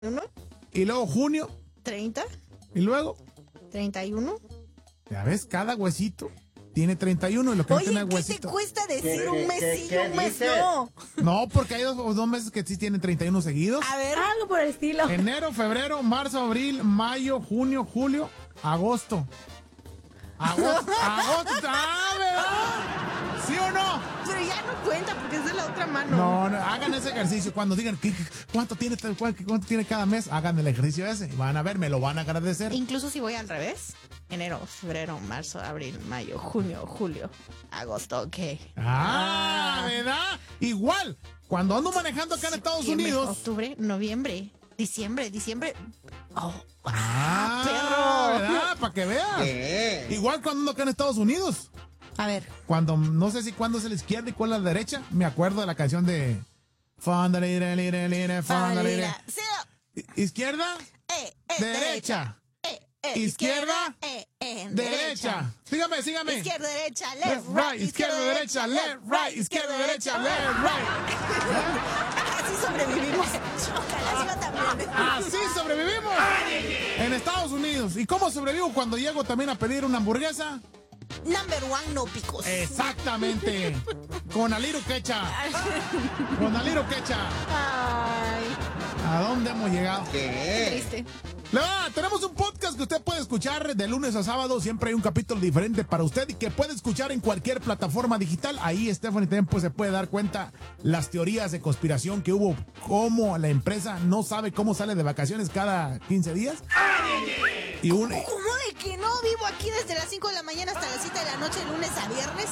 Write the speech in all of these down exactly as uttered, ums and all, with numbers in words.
uno. Y luego junio. treinta. Y luego. treinta y uno. Ya ves, cada huesito tiene treinta y uno y lo que Oye, no tiene ¿qué huesito. te cuesta decir ¿Qué- un qué- mes qué- sí y qué un mes dice? no? No, porque hay dos, dos meses que sí tienen treinta y uno seguidos. A ver. Algo por el estilo. Enero, febrero, marzo, abril, mayo, junio, julio, agosto. Agosto, agosto, ah, ¿verdad? ¿Sí o no? Pero ya no cuenta porque es de la otra mano. No, no, hagan ese ejercicio. Cuando digan ¿qué- qué- cuánto tiene, cuánto, cuánto tiene cada mes, hagan el ejercicio ese. Y van a ver, me lo van a agradecer. Incluso si voy al revés. Enero, febrero, marzo, abril, mayo, junio, julio, agosto, ok. Ah, ¿verdad? Igual, cuando ando manejando acá en Estados Septiembre, Unidos. Octubre, noviembre, diciembre, diciembre. Oh, Ah, perro. ¿verdad? Para que veas. ¿Qué? Igual cuando ando acá en Estados Unidos. A ver. Cuando, no sé si cuándo es la izquierda y cuál es la derecha. Me acuerdo de la canción de. Fondalire, lire, lire, fondalire. Sí, Izquierda, eh, eh, derecha. eh, eh, Izquierda, eh, eh, Derecha. Sígame, sígame. Izquierda, derecha, left, Left, right, izquierda, derecha, left, right, izquierda, derecha, left, right. Así sobrevivimos. Ojalá yo también. Así sobrevivimos en Estados Unidos. ¿Y cómo sobrevivo cuando llego también a pedir una hamburguesa? Number one, no picos. Exactamente. Con Aliru Quecha. Con Aliru Quecha. Ay, ¿A dónde hemos llegado? ¿Qué? triste. Le va, tenemos un podcast que usted puede escuchar de lunes a sábado. Siempre hay un capítulo diferente para usted y que puede escuchar en cualquier plataforma digital. Ahí Stephanie también pues, se puede dar cuenta las teorías de conspiración que hubo, cómo la empresa no sabe cómo sale de vacaciones cada quince días. Y un, ¿Cómo de que no vivo aquí desde las cinco de la mañana hasta las siete de la noche, de lunes a viernes?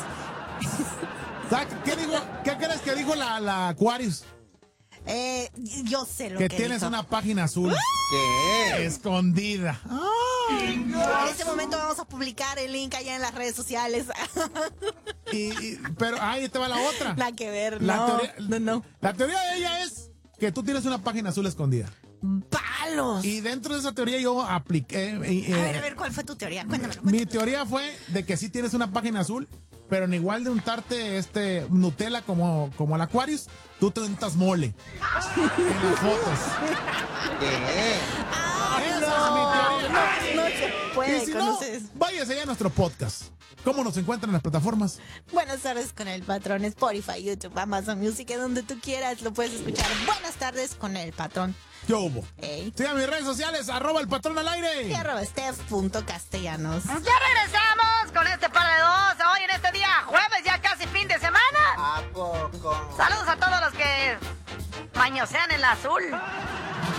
¿qué, dijo, ¿Qué crees que dijo la, la Aquarius? Eh, yo sé lo Que que, tienes dijo. una página azul ¿Qué? escondida. En este momento vamos a publicar el link allá en las redes sociales. Y, y- pero ahí te va la otra. Nada que ver, La no, teoría, no, no. La teoría de ella es que tú tienes una página azul escondida. ¡Palos! Y dentro de esa teoría yo apliqué. eh, A eh, ver, a ver, ¿cuál fue tu teoría? Cuéntame. Mi teoría fue de que sí tienes una página azul, pero en igual de untarte este Nutella como, como el Aquarius, tú te untas mole en las fotos. ¿Qué? Esa es mi teoría. No se puede Y si con no, ustedes. váyase ya a nuestro podcast. ¿Cómo nos encuentran en las plataformas? Buenas tardes con el patrón, Spotify, YouTube, Amazon Music, donde tú quieras lo puedes escuchar. Buenas tardes con el patrón. ¿Qué hubo? Ey. Sigan mis redes sociales, arroba el patrón al Y aire. arroba steph.castellanos. Ya regresamos con este par de dos. Hoy en este día, jueves, ya casi fin de semana. ¿A poco? Saludos a todos los que mañosean en la azul.